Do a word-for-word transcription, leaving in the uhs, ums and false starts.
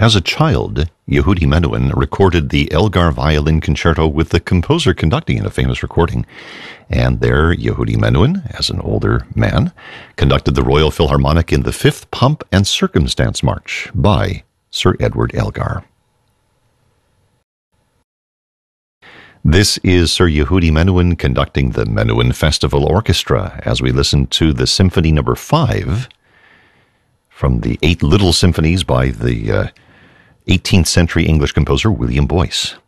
As a child, Yehudi Menuhin recorded the Elgar Violin Concerto with the composer conducting in a famous recording. And there, Yehudi Menuhin, as an older man, conducted the Royal Philharmonic in the Fifth Pomp and Circumstance March by Sir Edward Elgar. This is Sir Yehudi Menuhin conducting the Menuhin Festival Orchestra as we listen to the Symphony Number Five from the Eight Little Symphonies by the uh, eighteenth century English composer William Boyce.